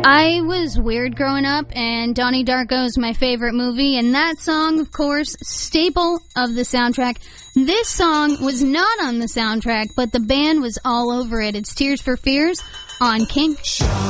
I was weird growing up, and Donnie Darko's my favorite movie, and that song, of course, staple of the soundtrack. This song was not on the soundtrack, but the band was all over it. It's Tears for Fears on King.